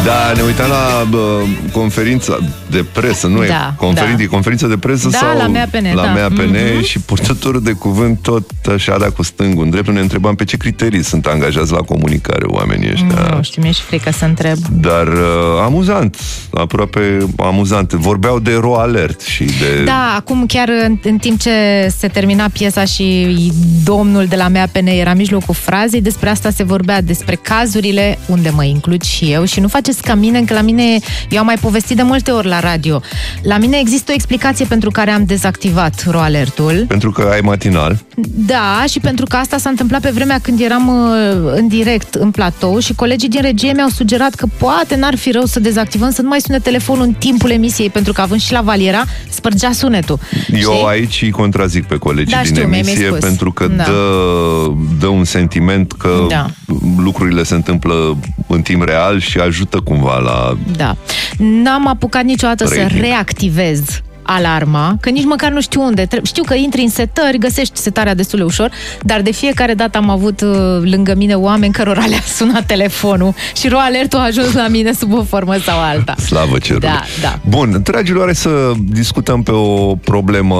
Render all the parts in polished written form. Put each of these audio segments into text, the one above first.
Da, ne uitam la conferința de presă, nu Da, e conferința de presă Da, sau la MAPN, la da. MAPN și purtătorul de cuvânt tot așa dat cu stângul în dreptul. Ne întrebam pe ce criterii sunt angajați la comunicare oamenii ăștia. Nu știu, mi-e și frică să întreb. Dar amuzant, aproape amuzant. Vorbeau de ro alert și de... Da, acum chiar în timp ce se termina piesa și domnul de la MAPN era în mijlocul frazei, despre asta se vorbea, despre cazurile unde mă includ și eu și nu faceți ca mine, că la mine, eu am mai povestit de multe ori la radio, la mine există o explicație pentru care am dezactivat ro alertul. Pentru că ai matinal. Da, și pentru că asta s-a întâmplat pe vremea când eram în direct în platou și colegii din regie mi-au sugerat că poate n-ar fi rău să dezactivăm, să nu mai sune telefonul în timpul emisiei, pentru că având și la valiera, spărgea sunetul. Eu știi? aici îi contrazic pe colegii din emisie, pentru că dă un sentiment că lucrurile se întâmplă în timp real și ajută cumva la... Da. N-am apucat niciodată să reactivez alarma, că nici măcar nu știu unde. Știu că intri în setări, găsești setarea destul de ușor, dar de fiecare dată am avut lângă mine oameni cărora le-a sunat telefonul și ro alertul a ajuns la mine sub o formă sau alta. Slavă cerului. Da. Bun, dragilor, hai să discutăm pe o problemă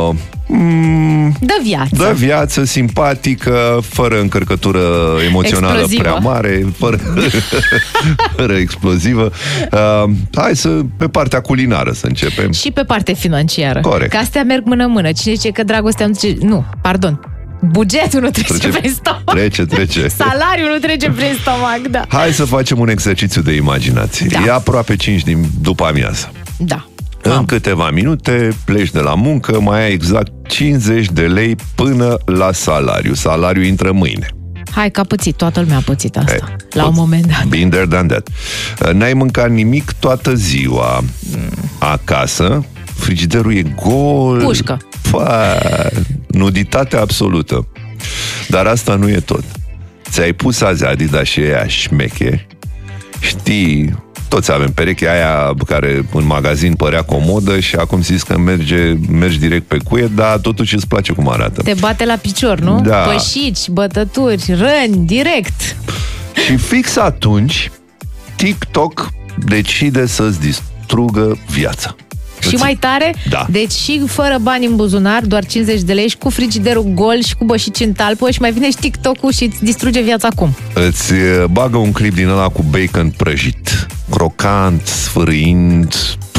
de viață. De viață, simpatică, fără încărcătură emoțională explozivă. Prea mare, fără explozivă. Hai pe partea culinară să începem. Și pe partea financiară. Corect. Că astea merg mână-mână. Cine zice că dragostea nu trece... Nu, pardon. Bugetul nu trece prin stomac. Trece. Salariul nu trece prin stomac, da. Hai să facem un exercițiu de imaginație. E aproape 5 după amiază. Da. În câteva minute pleci de la muncă, mai ai exact 50 de lei până la salariu. Salariul intră mâine. Hai că a pățit, toată lumea a pățit asta. La un moment dat. Been there, done that. N-ai mâncat nimic toată ziua. Acasă, frigiderul e gol. Pușcă. Nuditate absolută. Dar asta nu e tot. Ți-ai pus azi Adidas și aia șmeche. Știi... Toți avem perechea aia care în magazin părea comodă și acum zici că mergi direct pe cuie, dar totuși îți place cum arată. Te bate la picior, nu? Da. Pășici, bătături, răni, direct. Și fix atunci TikTok decide să-ți distrugă viața. Și mai tare? Da. Deci și fără bani în buzunar, doar 50 de lei și cu frigiderul gol și cu bășici în talpă și mai vine și TikTok-ul și îți distruge viața acum. Îți bagă un clip din ăla cu bacon prăjit, crocant, sfârâind.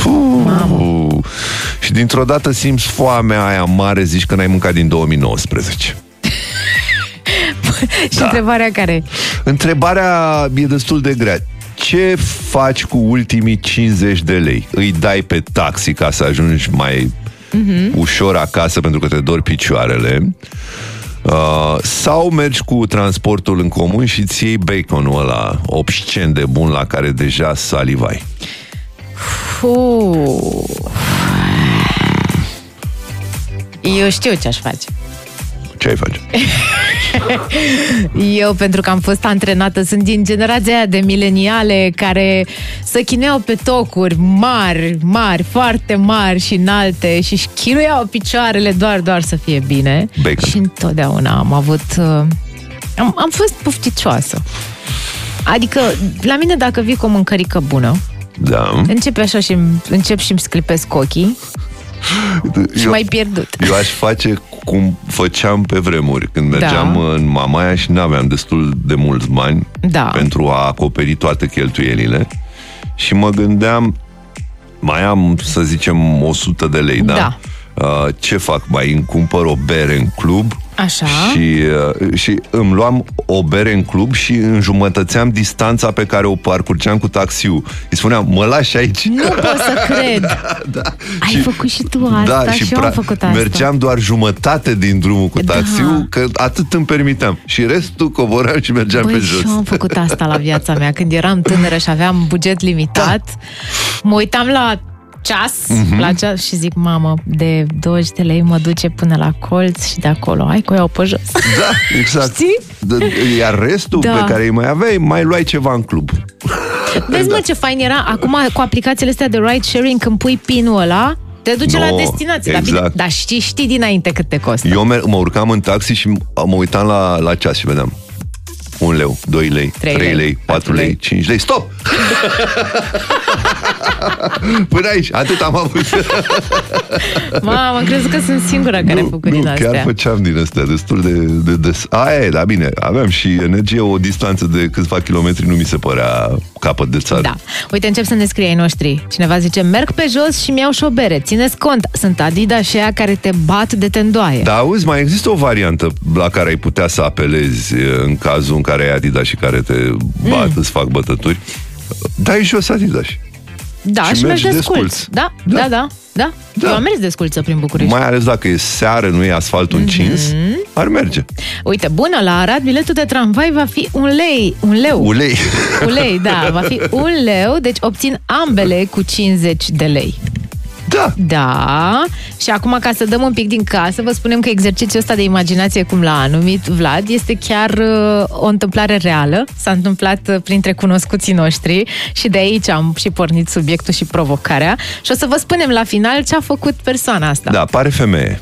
Și dintr-o dată simți foamea aia mare, zici că n-ai mâncat din 2019. Și întrebarea care? Întrebarea e destul de grea. Ce faci cu ultimii 50 de lei? Îi dai pe taxi ca să ajungi mai ușor acasă pentru că te dor picioarele? Sau mergi cu transportul în comun și îți iei baconul ăla obscen de bun la care deja salivai? Eu știu ce aș face. Ce ai face? Eu, pentru că am fost antrenată, sunt din generația aia de mileniale care se chinuiau pe tocuri mari, foarte mari și înalte și își chinuiau picioarele doar să fie bine. Bacon. Și întotdeauna am avut... Am fost pofticioasă. Adică, la mine, dacă vii cu o mâncărică bună, începe așa și încep și îmi sclipesc ochii și mai pierdut. Eu aș face cum făceam pe vremuri, când mergeam în Mamaia și n-aveam destul de mulți bani pentru a acoperi toate cheltuielile și mă gândeam, mai am, să zicem, 100 de lei, ce fac? Mai îmi cumpăr o bere în club. Așa. Și îmi luam o bere în club și înjumătățeam distanța pe care o parcurgeam cu taxiul. Îi spuneam, mă lași aici? Nu pot să cred. Ai făcut și tu asta și eu am făcut asta. Mergeam doar jumătate din drumul cu taxiul, că atât îmi permiteam. Și restul coboram și mergeam pe jos. Și eu am făcut asta la viața mea. Când eram tânără și aveam buget limitat, mă uitam la ceas și zic, mamă, de 20 de lei mă duce până la colț și de acolo, hai că o iau pe jos. Da, exact. Știi? Iar restul pe care îi mai aveai, mai luai ceva în club. Vezi, mă, ce fain era acum cu aplicațiile astea de ride sharing, când pui PIN-ul ăla, te duce la destinație. Exact. Dar știi dinainte cât te costă. Eu mă urcam în taxi și mă uitam la ceas și vedeam 1 leu, 2 lei, 3 lei, 4 lei, 5 lei. Stop! Până aici, atât am avut. Mamă, am crezut că sunt singura care a făcut din astea. Chiar făceam din astea destul de des. Aia e, da, bine, aveam și energie, o distanță de câțiva kilometri nu mi se părea capăt de țară. Da. Uite, încep să ne scrie ai noștri. Cineva zice, merg pe jos și mi-au și o bere. Țineți cont, sunt Adidas și aia care te bat de te îndoaie. Da, auzi, mai există o variantă la care ai putea să apelezi în cazul în care ai Adidas și care te bat, îți fac bătături. Dai jos Adidas. Da, și mergi desculț. Da. Eu am mers desculță prin București. Mai ales dacă e seară, nu e asfaltul încins, ar merge. Uite, bună, la Arad, biletul de tramvai va fi 1 leu. Ulei, da, va fi 1 leu, deci obțin ambele cu 50 de lei. Da. Și acum, ca să dăm un pic din casă, vă spunem că exercițiul ăsta de imaginație, cum l-a numit Vlad, este chiar o întâmplare reală. S-a întâmplat printre cunoscuții noștri și de aici am și pornit subiectul și provocarea. Și o să vă spunem la final ce a făcut persoana asta. Da, pare femeie.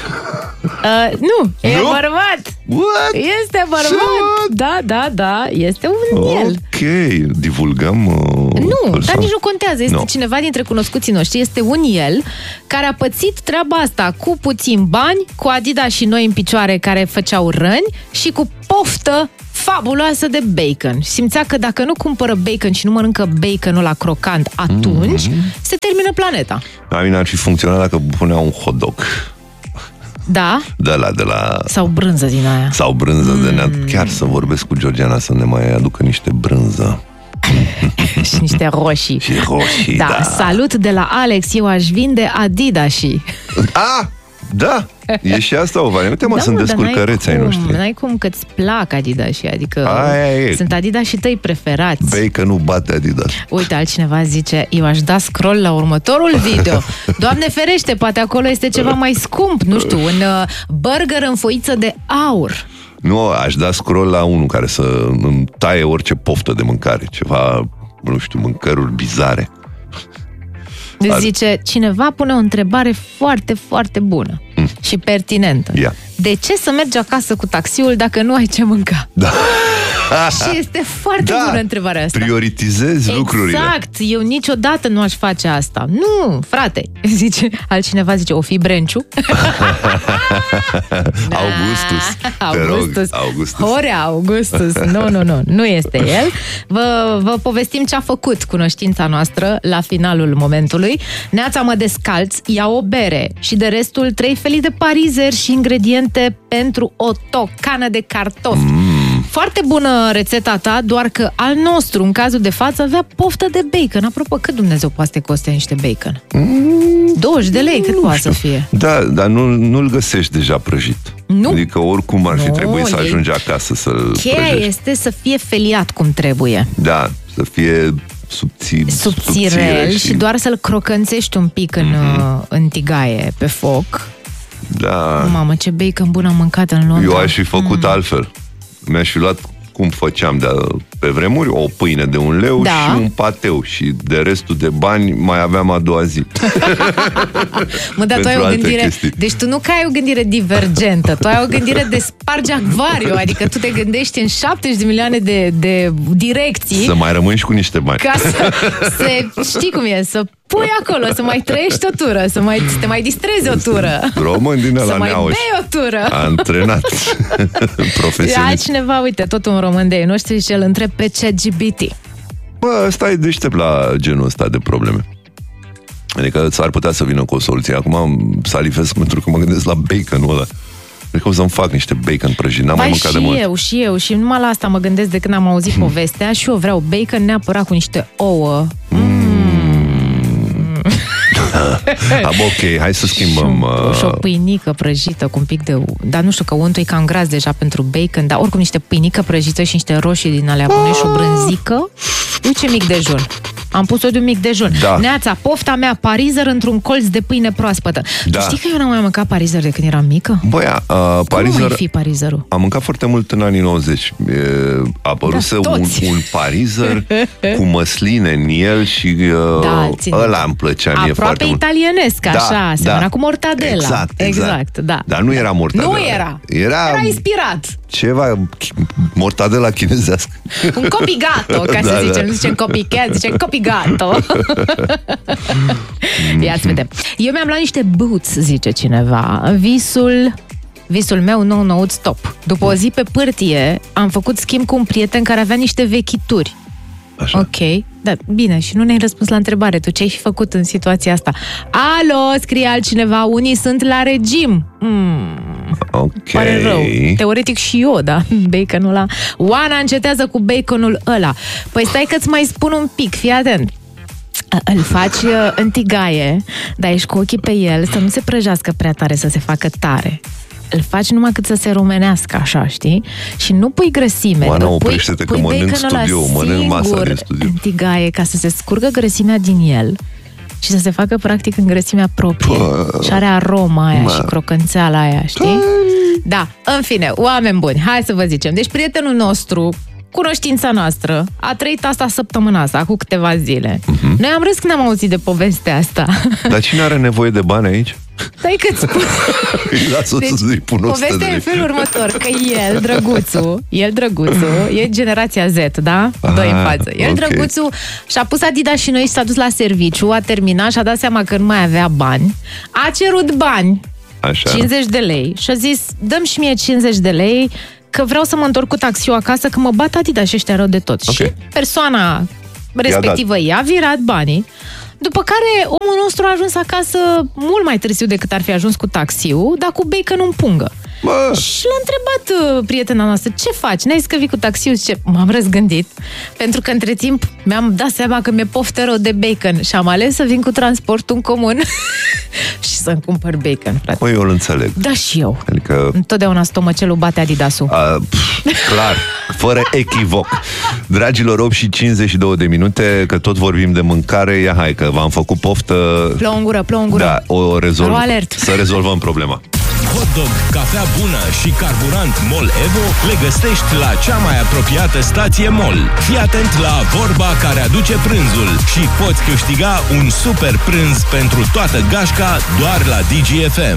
Nu, e bărbat. What? Este bărbat. Da, este un el. Ok, divulgăm Nu, dar nici nu contează. Este cineva dintre cunoscuții noștri. Este un el care a pățit treaba asta cu puțin bani, cu Adidas și noi în picioare care făceau răni și cu poftă fabuloasă de bacon. Simțea că dacă nu cumpără bacon și nu mănâncă baconul la crocant, atunci se termină planeta. La mine ar fi funcționat dacă punea un hot dog. Da? De la... Sau brânză din aia. Sau brânză de neat. Chiar să vorbesc cu Georgiana să ne mai aducă niște brânză. Și niște roșii. Și roșii, da. Salut de la Alex, eu aș vinde Adidas-ii. Da, e și asta o variantă. Uite, sunt descurcăreți ai noștri. N-ai cum că-ți plac Adidas-ii, adică sunt Adidas-ii tăi preferați. Bacon nu bate Adidas. Uite, altcineva zice, eu aș da scroll la următorul video. Doamne ferește, poate acolo este ceva mai scump, nu știu, un burger în foiță de aur. Nu, aș da scroll la unul care să îmi taie orice poftă de mâncare. Ceva, nu știu, mâncăruri bizare. Zice, cineva pune o întrebare foarte, foarte bună și pertinentă. De ce să mergi acasă cu taxiul dacă nu ai ce mânca? Da. Și este foarte bună întrebarea asta. Prioritizezi lucrurile. Exact, eu niciodată nu aș face asta. Nu, frate, zice, altcineva zice, o fi Brenciu. Augustus. Horea Augustus. Nu este el. Vă povestim ce a făcut cunoștința noastră la finalul momentului. Neața, mă descalț, ia o bere și de restul 3 felii de parizeri și ingrediente pentru o tocană de cartofi. Foarte bună rețeta ta, doar că al nostru, în cazul de față, avea poftă de bacon. Apropo, cât Dumnezeu poate coste niște bacon? 20 de lei, cât poate să fie? Da, dar nu-l găsești deja prăjit. Nu? Adică oricum ar fi trebuit să ajungi acasă să-l prăjești. Cheia este să fie feliat cum trebuie. Da, să fie subțirel și doar să-l crocănțești un pic în tigaie pe foc. Da. Mamă, ce bacon bun am mâncat în Londra. Eu aș fi făcut altfel. Mi-aș fi luat, cum făceam pe vremuri, o pâine de 1 leu și un pateu. Și de restul de bani mai aveam a doua zi. Mă, dar tu ai o gândire... Deci tu nu că ai o gândire divergentă, tu ai o gândire de sparge acvariu, adică tu te gândești în 70 de milioane de direcții. Să mai rămâni și cu niște bani. Ca să știi cum e, să pui acolo, să mai trăiești o tură, să te mai distrezi o tură. Român din ăla să mai neauși. bei o tură. Antrenat. Profesionist. Altcineva, uite, tot un român de ei noștri și îl întreb pe ChatGPT. Bă, ăsta e deștept la genul ăsta de probleme. Adică s-ar putea să vină cu o soluție. Acum salivesc pentru că mă gândesc la baconul ăla. Cred că o să-mi fac niște bacon prăjit. N-am mai mâncat de mult. Și eu. Și numai la asta mă gândesc de când am auzit povestea. Și eu vreau bacon neapărat cu niște ouă. Ok, hai să schimbăm. Și o pâinică prăjită cu un pic de... Dar nu știu, că untul e cam gras deja pentru bacon. Dar oricum niște pâinică prăjită și niște roșii din alea bune și o brânzică. Uite ce mic dejun. Am pus-o de un mic dejun. Da. Neața, pofta mea, parizer într-un colț de pâine proaspătă. Da. Tu știi că eu n-am mai mâncat parizer de când eram mică? Băia, parizer... Cum mai fi parizerul? Am mâncat foarte mult în anii 90. A apăruse un parizer cu măsline în el și ăla îmi plăcea mie foarte mult. Aproape italienesc, așa, semăna cu mortadela. Exact, da. Dar nu era mortadela. Nu era inspirat. Ceva Mortadela chinezească. Un copigato, ca să zicem. Nu zicem copycat, zicem copigato. Ia să vedem. Eu mi-am luat niște boots, zice cineva. Visul meu nou stop. După o zi pe pârtie, am făcut schimb cu un prieten care avea niște vechituri. Așa. Ok, da, bine, și nu ne-ai răspuns la întrebare. Tu ce ai fi făcut în situația asta? Alo, scrie altcineva, unii sunt la regim. Ok. Pare rău. Teoretic și eu, da, baconul ăla. Oana încetează cu baconul ăla. Păi stai că-ți mai spun un pic, fii atent. Îl faci în tigaie, dar ești cu ochii pe el, să nu se prăjească prea tare, să se facă tare. Îl faci numai cât să se rumenească, așa, știi? Și nu pui grăsime. Oana, oprește-te că mănânc studio, mănânc masa din studio. În tigaie, ca să se scurgă grăsimea din el și să se facă practic în grăsimea proprie. Și are aroma aia și crocănțeala aia, știi? Da, în fine, oameni buni, hai să vă zicem. Deci prietenul nostru, cunoștința noastră, a trăit asta săptămâna asta, cu câteva zile. Noi am râs când am auzit de povestea asta. Dar cine are nevoie de bani aici? Stai că-ți spun. Deci, povestea e în felul următor, că el, drăguțul, e generația Z, da? Doi în față. El, drăguțul, și-a pus Adidas și noi și s-a dus la serviciu, a terminat și a dat seama că nu mai avea bani. A cerut bani, așa. 50 de lei, și a zis, dă-mi și mie 50 de lei, că vreau să mă întorc cu taxiul acasă, că mă bat Adidas și ăștia rău de tot. Okay. Și persoana respectivă i-a virat banii, după care omul nostru a ajuns acasă mult mai târziu decât ar fi ajuns cu taxiul, dar cu bacon în pungă. Și l-a întrebat prietena noastră, ce faci? N-ai zis că vii cu taxiul? Zice, m-am răzgândit, pentru că între timp mi-am dat seama că mi-e poftă rău de bacon și am ales să vin cu transportul în comun și să-mi cumpăr bacon, frate. Păi, eu îl înțeleg. Da, și eu. Adică... Întotdeauna stomacelul bate Adidasul. Clar, fără echivoc. Dragilor, 8 și 52 de minute, că tot vorbim de mâncare, ia hai, că v-am făcut poftă. Plouă în gură. Da, să rezolvăm problema. Hotdog, cafea bună și carburant MOL Evo le găsești la cea mai apropiată stație MOL. Fii atent la vorba care aduce prânzul și poți câștiga un super prânz pentru toată gașca doar la DGFM.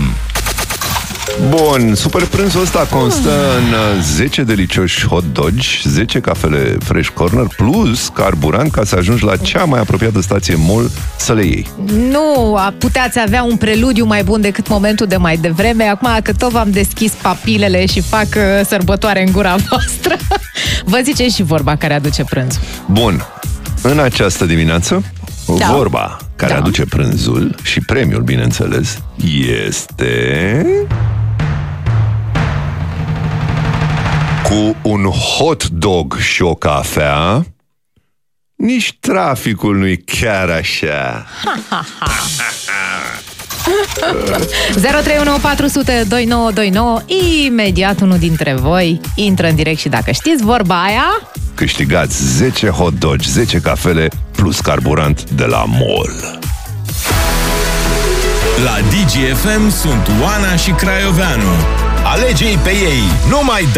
Bun, super prânzul ăsta constă în 10 delicioși hot dogi, 10 cafele Fresh Corner plus carburant ca să ajungi la cea mai apropiată stație MOL să le iei. Nu puteați avea un preludiu mai bun decât momentul de mai devreme. Acum că tot v-am deschis papilele și fac sărbătoare în gura voastră, vă zice și vorba care aduce prânzul. Bun, în această dimineață vorba care aduce prânzul și premiul, bineînțeles, este... Cu un hot dog și o cafea, nici traficul nu-i chiar așa. 031 400 2929. Imediat unul dintre voi intră în direct și dacă știți vorba aia, câștigați 10 hot dogi, 10 cafele plus carburant de la MOL. La DGFM sunt Oana și Craioveanu. Alege-i pe ei, nu mai